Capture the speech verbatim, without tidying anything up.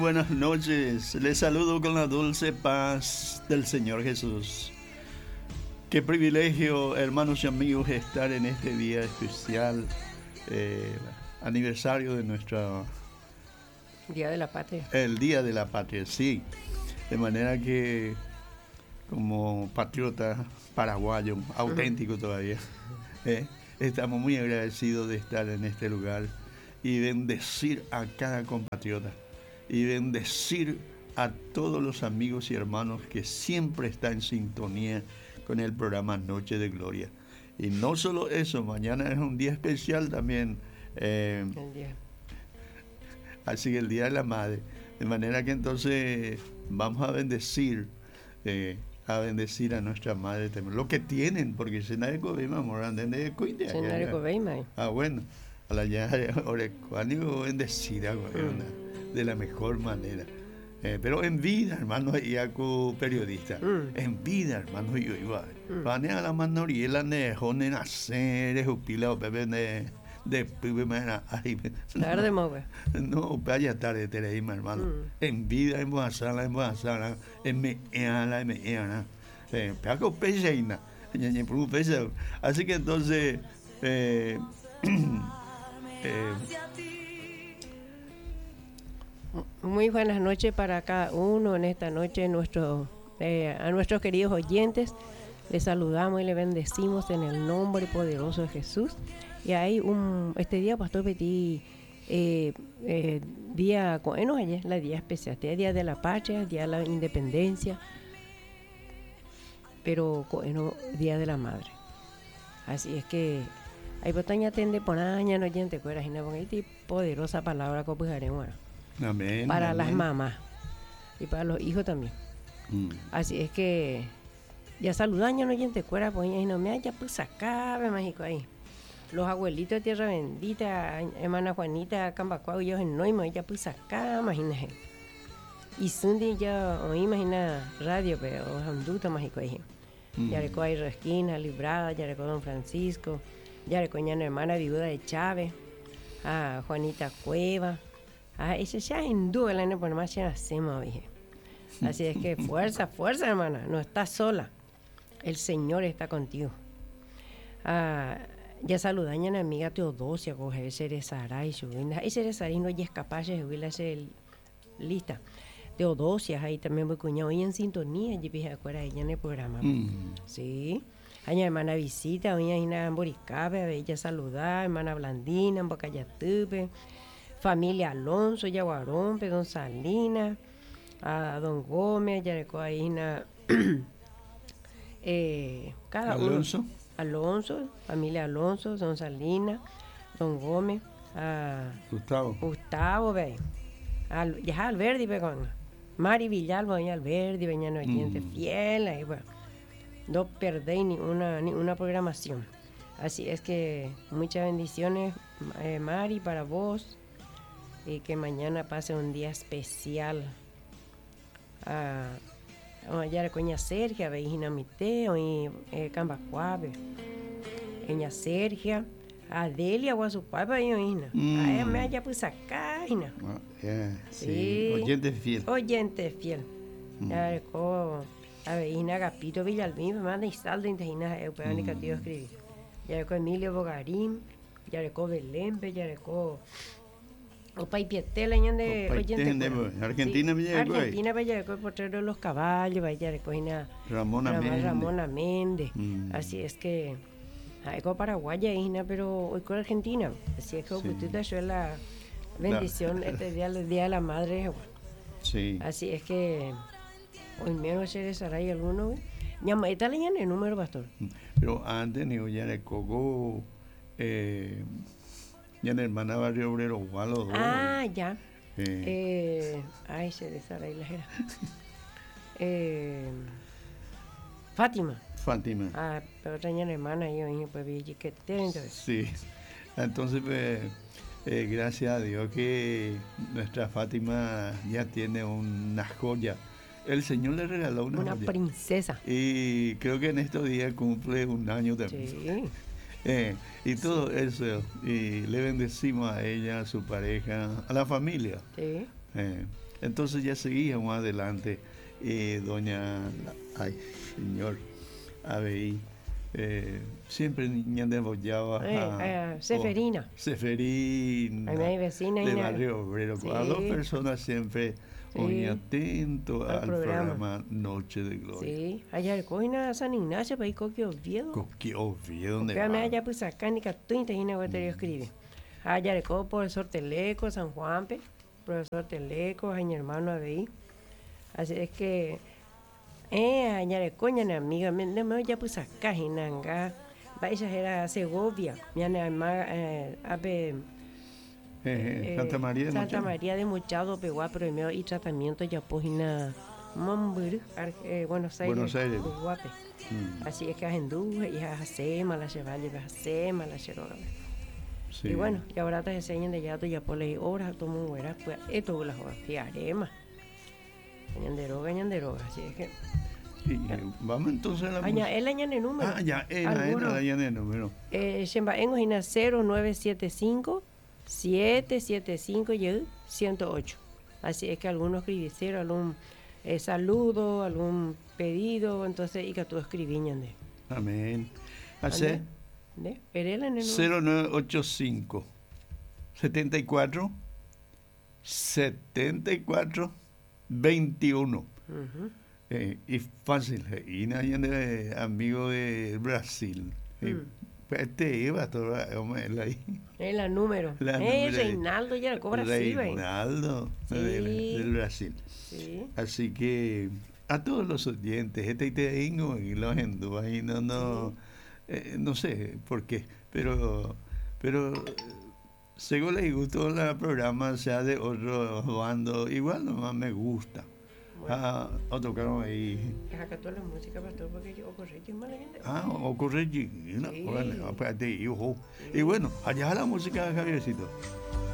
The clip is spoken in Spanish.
buenas noches. Les saludo con la dulce paz del Señor Jesús. Qué privilegio, hermanos y amigos, estar en este día especial, eh, aniversario de nuestra... Día de la Patria. El Día de la Patria, sí. De manera que, como patriota paraguayo, auténtico todavía, eh, estamos muy agradecidos de estar en este lugar y bendecir a cada compatriota y bendecir a todos los amigos y hermanos que siempre están en sintonía con el programa Noche de Gloria. Y no solo eso, mañana es un día especial también. Eh, El día. Así que el Día de la Madre. De manera que entonces vamos a bendecir, eh, a bendecir a nuestra madre también. Lo que tienen, porque si nadie cobeima, moran de cuide. Si nadie cobeima. Ah, bueno. A la ya orecuánio bendecir a mm. de la mejor manera. Eh, pero en vida, hermano, y como periodista, mm. en vida, hermano, yo igual. Van a la manoría, la nejonen a hacer, es upila o bebé de. De pibe manera ahí. Tarde, move. No, vaya tarde, Tereima, hermano. Mm. En vida, en Boazala, en Boazala, en Meana, en Meana. Eh, Paco Pecheina. Así que entonces. Eh, eh, Muy buenas noches para cada uno en esta noche. Nuestro, eh, a nuestros queridos oyentes, les saludamos y les bendecimos en el nombre poderoso de Jesús. Y hay un, este día, Pastor Betty, eh, eh, día, eh, no, ayer, la día especial, este día de la patria, día de la independencia, pero eh, no, día de la madre. Así es que hay botaña tende por año, no oyente, cuera, y no hay poderosa palabra que pujaremos amén, para amén. Las mamás y para los hijos también. Mm. Así es que ya saludaño, no oyente, cuera, pues y no me haya pues sacabe mágico ahí. Los abuelitos de Tierra Bendita, hermana Juanita, Cambacuao, ellos en Noimo, ella pues acá, imagínate. Y Sundi ya oí, imagina, radio, pero Honduta, mágico ahí. Mm. Ya recuerdo ahí Resquina, Librada, ya recuerdo Don Francisco, ya recuerdo a hermana viuda de Chávez, a Juanita Cueva, a ese ya en duda, el año por más ya hacemos, dije. Así es que fuerza, fuerza, hermana, no estás sola, el Señor está contigo. Ah, ya saludañan a amiga Teodosia, coge ese de Saray, subinda, ese de Saray no es capaz de subirla ese lista. Teodosia, ahí también voy cuñado y en sintonía, y pije acuerda ella en el programa. Mm. Sí. Hay hermana visita, hoy hay una Boricabe, a ella saludar, hermana Blandina, en Bocayatupe, familia Alonso, Yaguarompe, don Salina, a don Gómez, ya recuerdo ahí una eh, cada Alonso. uno. Alonso, familia Alonso, don Salina, don Gómez, a Gustavo. Gustavo, ve. Al, ya Alberdi, ve con Mari Villalba, doña Alberdi, venían oyentes mm. fiel, ahí, bueno. No perdéis ni una, ni una programación. Así es que muchas bendiciones, eh, Mari, para vos, y que mañana pase un día especial. Ah, ya de coña Sergia, veína Miteo y eh, Cambacuave, coña Sergia, Adelia o a su papá y oína. Mm. A ella me haya pues acá, hina. Oh, yeah, sí. sí. Oyente fiel. Oyente fiel. Mm. Ya de co, a veína Agapito Villalmín, me manda y saldo intestina, eu peor ni que tío escribí. Ya de co Emilio Bogarín, ya de co Belén, ya de co Opa y Pietela, de oyente. Argentina, sí, Argentina, vaya de portero de los caballos, vaya de cojina Ramona Méndez. Ramona Méndez. Mm. Así es que, hay como paraguaya, hija, pero hoy con Argentina. Así es que, sí. Usted te la bendición, la... este día, el día de la madre. Sí. Así es que, hoy menos se desarrolla alguno. Llama, está leyendo el número, pastor. Pero antes, ni ya le cogo. Eh, Ya en hermana Barrio Obrero, Gualo. Ah, ya. Eh. Eh, ay, se desarrolla la jera. eh, Fátima. Fátima. Ah, pero tenía una hermana y yo, pues vi que entonces. Sí. Entonces, pues, eh, gracias a Dios que nuestra Fátima ya tiene una joya. El Señor le regaló una, una joya. princesa. Y creo que en estos días cumple un año de sí. Eh, y todo sí. eso, y le bendecimos a ella, a su pareja, a la familia. Sí. Eh, Entonces ya seguíamos adelante, eh, doña, ay, señor, A B I, eh, siempre niña de Boyaba, Eh, eh, Seferina. Oh, Seferina, Ay, mi vecina de y na- Barrio Obrero, Sí. a dos personas siempre muy Sí. atentos Al al programa. programa Noche de Gloria. Sí, allá el coina San Ignacio, para ir coque Oviedo. Coquí, Oviedo, ¿dónde Espérame, va? allá pues acá ni catuinta y no te escribe. Allá el co profesor Teleco, San Juanpe, profesor Teleco, ay mi hermano A B I. Así es que, eh, allá el coña mi amiga, me no me ya pues acá y nanga. Vaya era Segovia, mi ana eh, abe Eh, Santa María de Santa Mochano. María de Mochado, Peguá, primero y tratamiento ya pógina Mambur, eh, Buenos Aires, Buenos Aires. Guape. Mm, Así es que hacen y hacemos la chevalle, hacemos la cheroga. sí. Y bueno, y ahora te enseñan de ya tu ya por ley obras, todo muy buenas, pues esto las horas, fiarema. Añan de droga, añan de droga, así es que. Y, eh, vamos entonces a la Aña, música. él añan el número. Ah, ya, era, Alguno. era, ya en el número. Eh, Shemba en Ojina cero nueve siete cinco siete siete cinco y ciento ocho. Así es que algunos escribieron algún eh, saludo, algún pedido, entonces y que tú escribían de. Amén. Hace ¿De? Perela en el número. cero nueve ocho cinco setenta y cuatro setenta y cuatro veintiuno. Ujú. Eh, y fácil, eh, y nadie de amigo de Brasil. Y, Mm. pues, este iba todo el ahí. Es la número. La eh, número. Reinaldo ya la cobra así, güey. Reinaldo Sí. del, del Brasil. Sí. Así que a todos los oyentes, este y te digo, y los hindúes, y no, no, eh, no sé por qué, pero, pero eh, según les gustó el programa, sea de otro bando, igual nomás me gusta. Bueno, Ah, o tocaron ahí. acá toda la música para todo porque yo ocurre que mala gente. Ah, ocurre Gina. Sí. Bueno, espérate, y, ojo. Y bueno, allá la música de Javiercito.